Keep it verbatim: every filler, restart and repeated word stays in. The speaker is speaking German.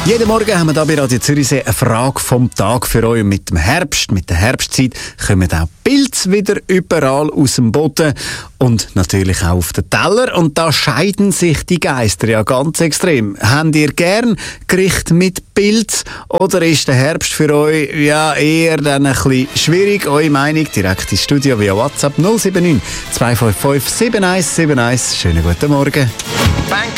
Jeden Morgen haben wir hier bei Radio Zürichsee eine Frage vom Tag für euch. Und mit dem Herbst, mit der Herbstzeit, kommen auch Pilze wieder überall aus dem Boden und natürlich auch auf den Teller. Und da scheiden sich die Geister ja ganz extrem. Habt ihr gern Gericht mit Pilz oder ist der Herbst für euch ja eher dann ein bisschen schwierig? Eure Meinung direkt ins Studio via WhatsApp null sieben neun zwei fünf fünf sieben eins sieben eins. Schönen guten Morgen.